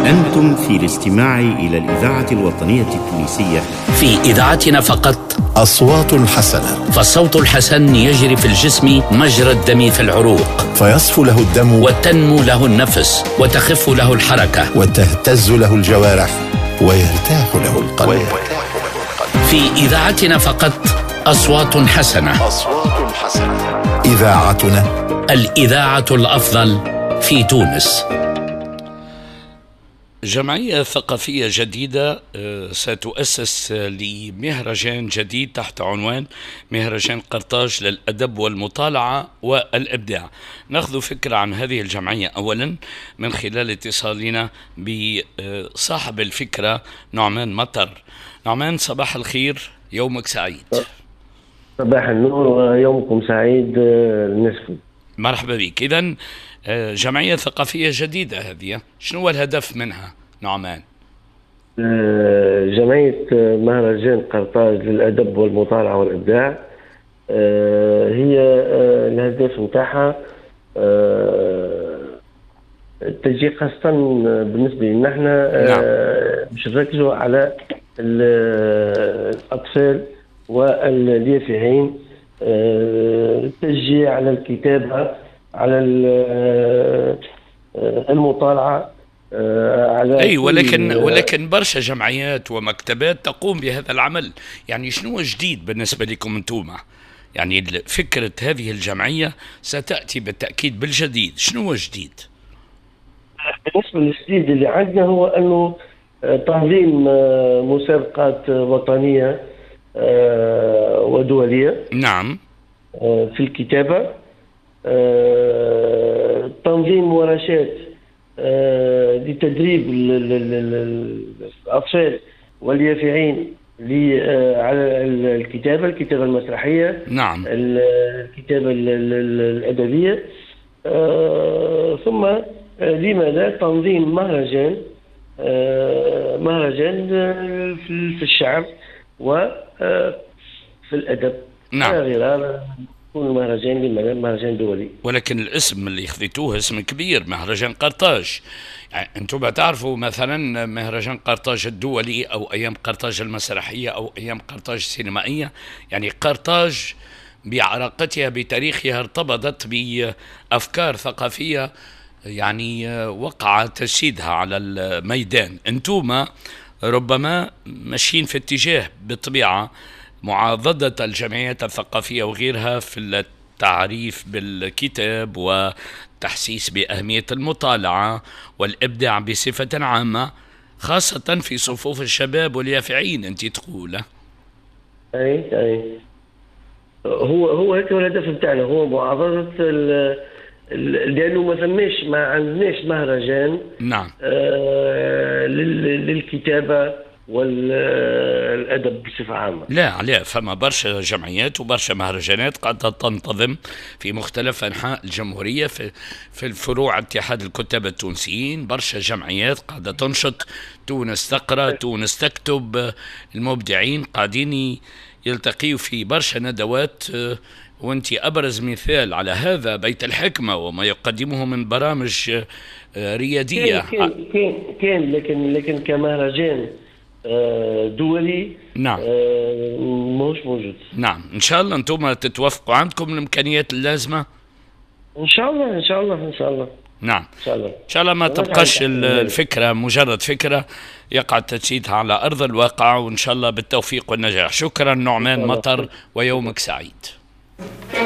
أنتم في الاستماع إلى الإذاعة الوطنية التونسية. في إذاعتنا فقط أصوات حسنة، فالصوت الحسن يجري في الجسم مجرى الدم في العروق، فيصفو له الدم وتنمو له النفس، وتخف له الحركة، وتهتز له الجوارح، ويرتاح له القلب. في إذاعتنا فقط أصوات حسنة. أصوات حسنة، إذاعتنا الإذاعة الأفضل في تونس. جمعية ثقافية جديدة ستؤسس لمهرجان جديد تحت عنوان مهرجان قرطاج للأدب والمطالعة والإبداع. نأخذ فكرة عن هذه الجمعية أولا من خلال اتصالنا بصاحب الفكرة نعمان مطر. نعمان، صباح الخير، يومك سعيد. صباح النور ويومكم سعيد للناس. مرحبا بك. إذن جمعية ثقافية جديدة هذه، شنو هو الهدف منها نعمان؟ جمعية مهرجان قرطاج للأدب والمطالعة والإبداع هي الهدف متاعها التشجيع، خاصة بالنسبة لنا احنا باش نركزوا على الأطفال واليافعين، التشجيع على الكتابة، على المطالعة، على ولكن برشا جمعيات ومكتبات تقوم بهذا العمل. يعني شنو جديد بالنسبة لكم انتوما؟ يعني فكرة هذه الجمعية ستأتي بالتأكيد بالجديد. شنو جديد؟ بالنسبة للجديد اللي عندنا هو أنه تنظيم مسابقات وطنية ودولية. نعم. في الكتابة، تنظيم ورشات لتدريب الأطفال واليافعين على الكتابة المسرحية. نعم. الكتابة الأدبية. ثم لماذا تنظيم مهرجان في الشعر وفي الأدب. نعم. غير يكون مهرجان دولي. ولكن الاسم اللي خذيتوه اسم كبير، مهرجان قرطاج. يعني انتم تعرفوا مثلا مهرجان قرطاج الدولي او ايام قرطاج المسرحيه او ايام قرطاج السينمائيه. يعني قرطاج بعراقتها بتاريخها ارتبطت بافكار ثقافيه، يعني وقع تجسيدها على الميدان. انتم ربما ماشيين في اتجاه بالطبيعه معاضدة الجمعيات الثقافية وغيرها في التعريف بالكتاب وتحسيس بأهمية المطالعة والإبداع بصفة عامة، خاصة في صفوف الشباب واليافعين. أنت تقول أي هو هيك الهدف بتاعنا، هو معاضدة لأنه ما عندناش مهرجان. نعم. للكتابة والأدب بصفة عامة. لا فما برشا جمعيات وبرشا مهرجانات قاعدة تنتظم في مختلف أنحاء الجمهورية في الفروع اتحاد الكتاب التونسيين. برشا جمعيات قاعدة تنشط، تونس تقرأ، تونس تكتب، المبدعين قاعدين يلتقيوا في برشا ندوات. وانت أبرز مثال على هذا بيت الحكمة وما يقدمه من برامج ريادية. كان لكن كمهرجان دولي. نعم. مش موجود. نعم. إن شاء الله أنتم تتوفقوا، عندكم الإمكانيات اللازمة. إن شاء الله. نعم. إن شاء الله ما تبقاش الفكرة مجرد فكرة، يقع تجسيدها على أرض الواقع، وإن شاء الله بالتوفيق والنجاح. شكرا نعمان مطر، ويومك سعيد.